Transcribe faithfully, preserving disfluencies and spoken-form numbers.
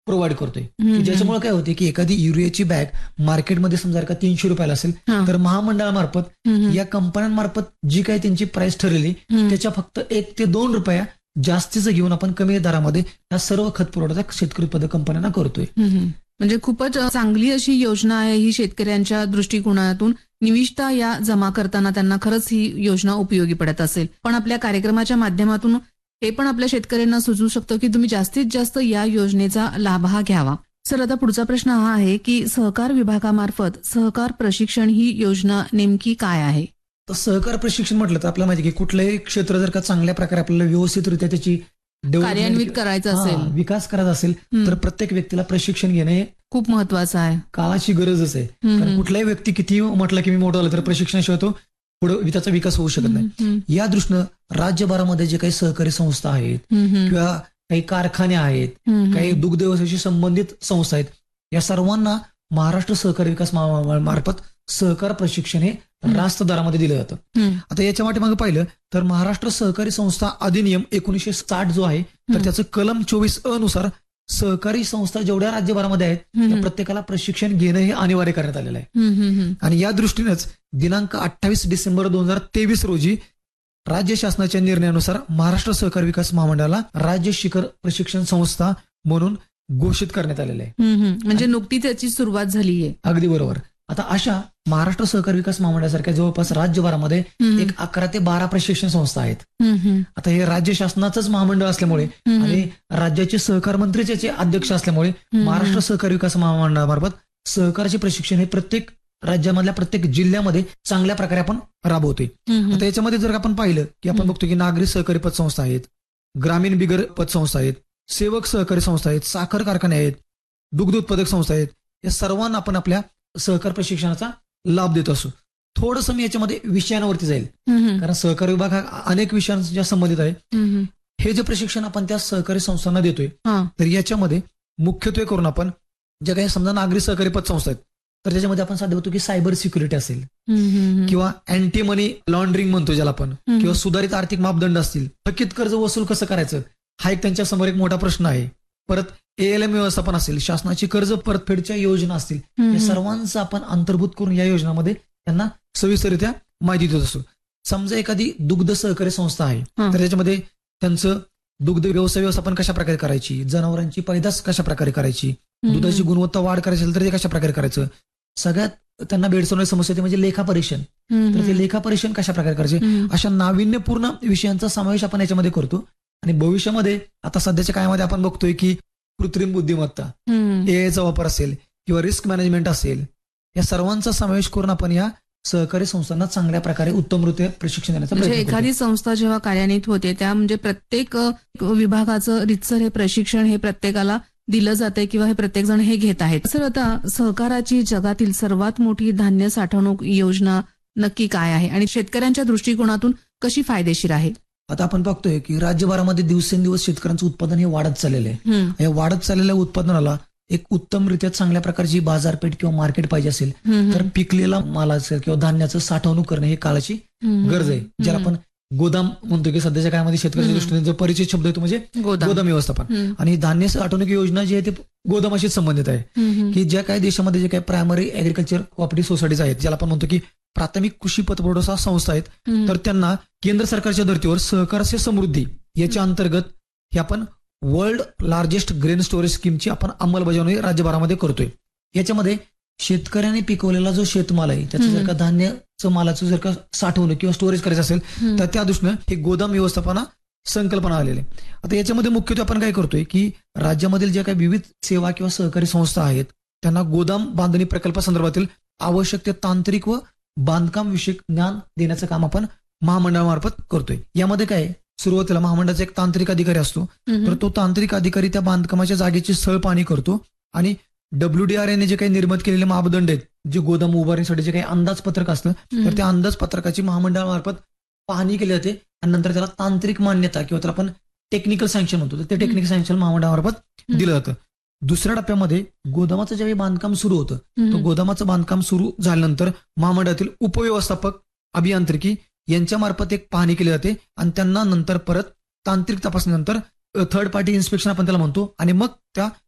Provide करतोय, की ज्याच्यामुळे काय होते की एखादी युरियाची बॅग मार्केटमध्ये समजा का तीनशे रुपयाला असेल तर महामंडळामार्फत या कंपन्यांमार्फत जी काही त्यांची प्राइस ठरलेली त्याच्या फक्त एक ते दोन रुपया जास्तीचं घेऊन आपण कमी दरामध्ये या सर्व खत पुरवठा शेतकरी उत्पादक कंपन्यांना करतोय. म्हणजे खूपच चांगली अशी योजना आहे ही शेतकऱ्यांच्या दृष्टिकोनातून. निविष्ठा या जमा करताना त्यांना खरंच ही योजना उपयोगी पडत असेल. पण आपल्या कार्यक्रमाच्या माध्यमातून हे पण आपल्या शेतकऱ्यांना सुचवू शकतो की तुम्ही जास्तीत जास्त या योजनेचा लाभ हा घ्यावा. सर, आता पुढचा प्रश्न हा आहे की सहकार विभागामार्फत सहकार प्रशिक्षण ही योजना नेमकी काय आहे? तर सहकार प्रशिक्षण म्हटलं तर आपल्याला माहिती की कुठलंही क्षेत्र जर का चांगल्या प्रकारे आपल्याला व्यवस्थितरित्या त्याची कार्यान्वित करायचं असेल, विकास करायचा असेल तर प्रत्येक व्यक्तीला प्रशिक्षण घेणे खूप महत्वाचं आहे. काळाची गरजच आहे. कारण कुठलाही व्यक्ती किती म्हटलं की मी मोठं झालं तर प्रशिक्षणाशिवाय तो पुढे त्याचा विकास होऊ शकत नाही. या दृष्टीनं राज्यभरामध्ये जे काही सहकारी संस्था आहेत किंवा काही कारखाने आहेत, काही दुग्ध व्यवसायाशी संबंधित संस्था आहेत, या सर्वांना महाराष्ट्र सहकारी विकास महामंडळामार्फत सहकार प्रशिक्षण हे रास्त दरामध्ये दिलं जातं. आता याच्या पाठीमागे पाहिलं तर महाराष्ट्र सहकारी संस्था अधिनियम एकोणीसशे साठ जो आहे तर त्याचं कलम चोवीस अ नुसार सहकारी संस्था जेवढ्या राज्यभरामध्ये आहेत त्या प्रत्येकाला प्रशिक्षण घेणं हे अनिवार्य करण्यात आलेलं आहे. आणि या दृष्टीनेच दिनांक अठ्ठावीस डिसेंबर दोन हजार तेवीस रोजी राज्य शासनाच्या निर्णयानुसार महाराष्ट्र सहकारी विकास महामंडळाला राज्य शिखर प्रशिक्षण संस्था म्हणून घोषित करण्यात आलेलं आहे. म्हणजे नुकतीच त्याची सुरुवात झाली आहे. अगदी बरोबर. आता अशा महाराष्ट्र सहकारी विकास महामंडळासारख्या जवळपास राज्यभरामध्ये एक अकरा ते बारा प्रशिक्षण संस्था आहेत. आता हे राज्य शासनाचंच महामंडळ असल्यामुळे आणि राज्याचे सहकार मंत्रीचे अध्यक्ष असल्यामुळे महाराष्ट्र सहकारी विकास महामंडळामार्फत सहकारचे प्रशिक्षण हे प्रत्येक राज्यामधल्या प्रत्येक जिल्ह्यामध्ये चांगल्या प्रकारे आपण राबवतोय. आता याच्यामध्ये जर आपण पाहिलं की आपण बघतो की नागरी सहकारी पतसंस्था आहेत, ग्रामीण बिगर पतसंस्था आहेत, सेवक सहकारी संस्था आहेत, साखर कारखाने आहेत, दुग्ध उत्पादक संस्था आहेत, या सर्वांना आपण आपल्या सहकार प्रशिक्षणाचा लाभ देत असतो. थोडंसं मी याच्यामध्ये विषयांवरती जाईल कारण सहकारी विभाग हा अनेक विषयांच्या संबंधित आहे. हे जे प्रशिक्षण आपण त्या सहकारी संस्थांना देतोय तर याच्यामध्ये मुख्यत्वे करून आपण ज्या काही समजा नागरी सहकारी पतसंस्था आहेत तर त्याच्यामध्ये आपण साधे होतो की सायबर सिक्युरिटी असेल किंवा अँटी मनी लॉन्ड्रिंग म्हणतो ज्याला आपण, किंवा सुधारित आर्थिक मापदंड असतील, थकीत कर्ज वसूल कसं करायचं हा एक त्यांच्या समोर एक मोठा प्रश्न आहे. परत एएलएम व्यवस्थापन असेल, शासनाची कर्ज परतफेडच्या योजना असतील, या सर्वांचं आपण अंतर्भूत करून या योजनामध्ये त्यांना सविस्तररित्या माहिती देत असतो. समजा एखादी दुग्ध सहकारी संस्था आहे तर त्याच्यामध्ये त्यांचं दुग्ध व्यवसाय व्यवस्थापन कशा प्रकारे करायची, जनावरांची पैदास कशा प्रकारे करायची, दुधाची गुणवत्ता वाढ करायची असेल तर ते कशा प्रकारे करायचं, सगळ्यात त्यांना भेडसावणारी समस्या म्हणजे लेखापरीक्षण, तर ते लेखापरीक्षण कशा प्रकारे करायचे, अशा नाविन्यपूर्ण विषयांचा समावेश आपण याच्यामध्ये करतो. आणि भविष्यामध्ये आता सध्याच्या काळामध्ये आपण बघतोय की कृत्रिम बुद्धिमत्ता, एआयचा वापर असेल किंवा रिस्क मॅनेजमेंट असेल, या सर्वांचा समावेश करून आपण या सहकारी संस्थांना चांगल्या प्रकारे उत्तमरित्या प्रशिक्षण देण्याचा प्रयत्न करतो. एखादी संस्था जेव्हा कार्यान्वित होते त्या म्हणजे प्रत्येक विभागाचं रितसर हे प्रशिक्षण हे प्रत्येकाला दिलं जातंय किंवा हे प्रत्येक जण हे घेत आहेत. सर, आता सहकाराची जगातील सर्वात मोठी धान्य साठवणूक योजना नक्की काय आहे आणि शेतकऱ्यांच्या दृष्टिकोनातून कशी फायदेशीर आहे? आता आपण बघतोय की राज्यभरामध्ये दिवसेंदिवस शेतकऱ्यांचं उत्पादन हे वाढत चाललेलं आहे. या वाढत चाललेल्या उत्पादनाला एक उत्तमरित्या चांगल्या प्रकारची बाजारपेठ किंवा मार्केट पाहिजे असेल तर पिकलेला माल असेल किंवा धान्याचं साठवणूक करणे ही काळाची गरज आहे, ज्याला आपण गोदाम म्हणतो की सध्याच्या काळामध्ये शेतकऱ्यांच्या दृष्टीने जो परिचित शब्द येतो म्हणजे गोदाम व्यवस्थापन. आणि धान्य साठवणूक योजना जी आहे ते गोदामाशीच संबंधित आहे, की ज्या काही देशामध्ये जे काही प्रायमरी ऍग्रिकल्चर कोऑपरेटिव्ह सोसायटीज आहेत, ज्याला आपण म्हणतो की प्राथमिक कृषी पतपुरवठा संस्था आहेत, तर त्यांना केंद्र सरकारच्या धर्तीवर सहकार से समृद्धी याच्या अंतर्गत हे आपण वर्ल्ड लार्जेस्ट ग्रेन स्टोरेज स्कीमची आपण अंमलबजावणी राज्यभरामध्ये करतोय. याच्यामध्ये शेतकऱ्याने पिकवलेला जो शेतमाल आहे त्याचं जर का धान्याचं मालाचं जर का साठवणं किंवा स्टोरेज करायचं असेल तर त्या दृष्टीनं हे गोदाम व्यवस्थापना संकल्पना आलेली आहे. आता याच्यामध्ये मुख्यत्वे आपण काय करतोय की राज्यामधील ज्या काही विविध सेवा किंवा सहकारी संस्था आहेत त्यांना गोदाम बांधणी प्रकल्पासंदर्भातील आवश्यक ते तांत्रिक व बांधकाम विषयक ज्ञान देण्याचं काम आपण महामंडळामार्फत करतोय. यामध्ये काय सुरुवातीला महामंडळाचा एक तांत्रिक अधिकारी असतो, तर तो तांत्रिक अधिकारी त्या बांधकामाच्या जागेची स्थळ पाहणी करतो आणि डब्ल्यूडीआरएने जे काही निर्मित केलेले मापदंड आहेत, जे गोदाम उभारणीसाठी जे काही अंदाजपत्रक असतं तर त्या अंदाजपत्रकाची महामंडळामार्फत पाहणी केली जाते आणि नंतर त्याला तांत्रिक मान्यता किंवा त्याला आपण टेक्निकल सँक्शन म्हणतो, तर ते टेक्निकल सँक्शन महामंडळामार्फत दिलं जातं. दुसऱ्या टप्प्यामध्ये गोदामाचं ज्यावेळी बांधकाम सुरू होतं तर गोदामाचं बांधकाम सुरू झाल्यानंतर महामंडळातील उपव्यवस्थापक अभियांत्रिकी यांच्या मार्फत एक पाहणी केली जाते आणि त्यांना नंतर परत तांत्रिक तपासणीनंतर थर्ड पार्टी इन्स्पेक्शन आपण त्याला म्हणतो आणि मग त्या